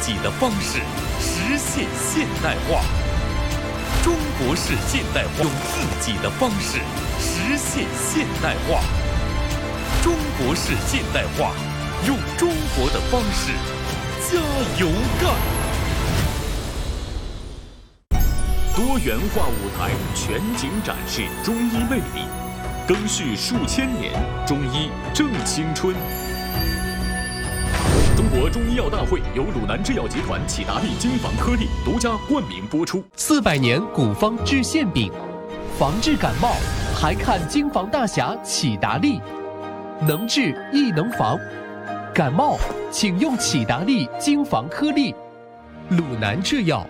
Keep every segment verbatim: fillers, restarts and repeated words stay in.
己的方式实现现代化。中国式现代化，用自己的方式实现现代化。中国式现代化，用中国的方式加油干！多元化舞台全景展示中医魅力，更续数千年，中医正青春。中国中医药大会由鲁南制药集团启达利金防颗粒独家冠名播出。 四百年古方治馅饼，防治感冒还看金防大侠启达利，能治亦能防。感冒请用启达利金防颗粒。鲁南制药。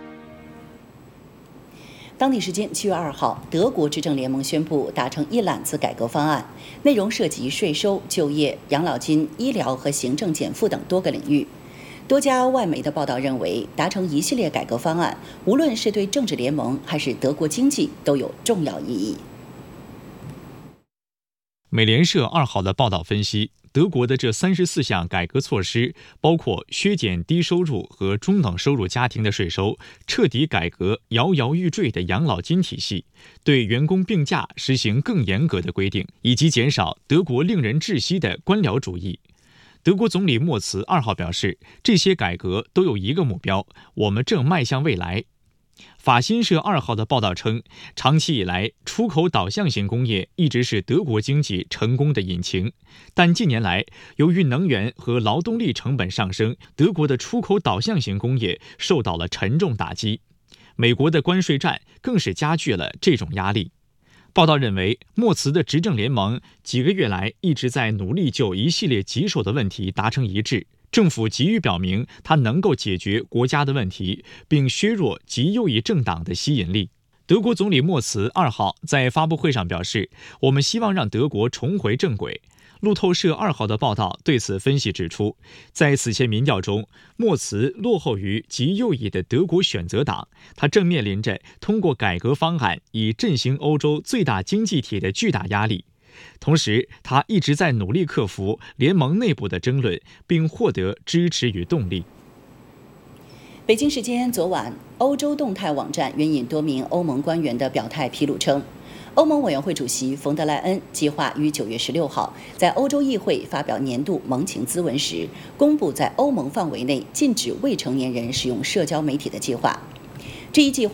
当地时间七月二号，德国执政联盟宣布达成一揽子改革方案，内容涉及税收、就业、养老金、医疗和行政减负等多个领域。多家外媒的报道认为，达成一系列改革方案，无论是对政治联盟还是德国经济都有重要意义。 美联社二号的报道分析，德国的这三十四项改革措施，包括削减低收入和中等收入家庭的税收，彻底改革摇摇欲坠的养老金体系，对员工病假实行更严格的规定，以及减少德国令人窒息的官僚主义。德国总理默茨二号表示，这些改革都有一个目标：我们正迈向未来。法新社二号的报道称，长期以来，出口导向型工业一直是德国经济成功的引擎，但近年来，由于能源和劳动力成本上升，德国的出口导向型工业受到了沉重打击。美国的关税战更是加剧了这种压力。报道认为，默茨的执政联盟几个月来一直在努力就一系列棘手的问题达成一致。政府急于表明，它能够解决国家的问题，并削弱极右翼政党的吸引力。德国总理默茨二号在发布会上表示：“我们希望让德国重回正轨。”路透社二号的报道对此分析指出，在此前民调中，默茨落后于极右翼的德国选择党，他正面临着通过改革方案以振兴欧洲最大经济体的巨大压力。同时，他一直在努力克服联盟内部的争论，并获得支持与动力。 北京时间昨晚，欧洲动态网站援引多名欧盟官员的表态披露称，欧盟委员会主席冯德莱恩计划于九月十六号在欧洲议会发表年度盟情咨文时，公布在欧盟范围内禁止未成年人使用社交媒体的计划。这一计划